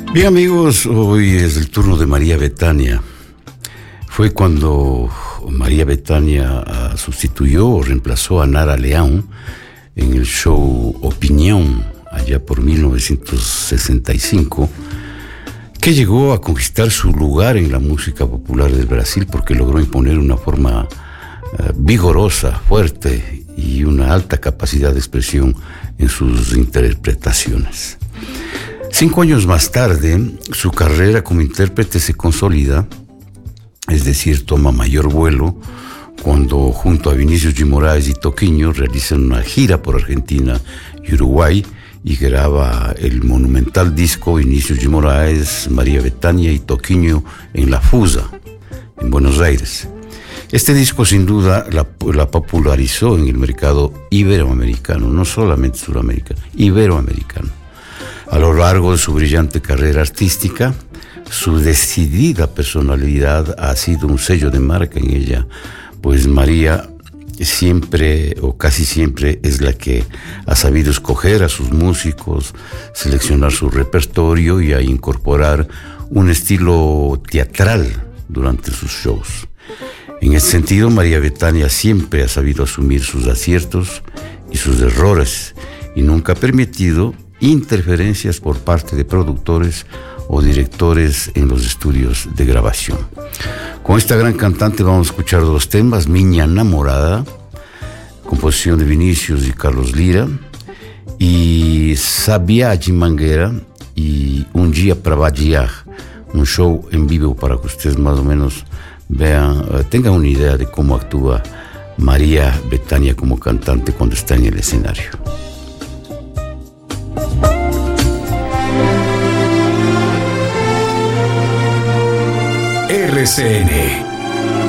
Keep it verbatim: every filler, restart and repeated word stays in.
Bien, amigos, hoy es el turno de María Bethânia. Fue cuando María Bethânia uh, sustituyó o reemplazó a Nara Leão en el show Opinión, allá por mil novecientos sesenta y cinco, que llegó a conquistar su lugar en la música popular del Brasil porque logró imponer una forma uh, vigorosa, fuerte y una alta capacidad de expresión en sus interpretaciones. Cinco años más tarde, su carrera como intérprete se consolida, es decir, toma mayor vuelo, cuando junto a Vinícius de Moraes y Toquinho realizan una gira por Argentina y Uruguay y graba el monumental disco Vinícius de Moraes, María Bethânia y Toquinho en La Fusa, en Buenos Aires. Este disco sin duda la, la popularizó en el mercado iberoamericano, no solamente suramericano, iberoamericano. A lo largo de su brillante carrera artística, su decidida personalidad ha sido un sello de marca en ella, pues María siempre o casi siempre es la que ha sabido escoger a sus músicos, seleccionar su repertorio y a incorporar un estilo teatral durante sus shows. En ese sentido, María Bethânia siempre ha sabido asumir sus aciertos y sus errores y nunca ha permitido interferencias por parte de productores o directores en los estudios de grabación. Con esta gran cantante vamos a escuchar dos temas: Minha Namorada, composición de Vinícius y Carlos Lira, y Sabiá de Mangueira y Un Dia Pra Vadiar, un show en vivo para que ustedes más o menos vean, tengan una idea de cómo actúa María Bethânia como cantante cuando está en el escenario. R C N